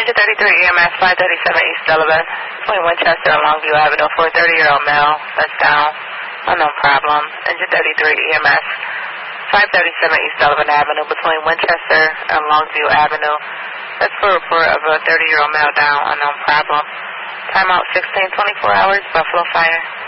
Engine 33 EMS 537 East Sullivan, between Winchester and Longview Avenue for a 30-year-old male that's down. Unknown problem. Engine 33 EMS 537 East Sullivan Avenue, between Winchester and Longview Avenue. That's for a report of a 30-year-old male down. Unknown problem. Timeout 1624 hours, Buffalo Fire.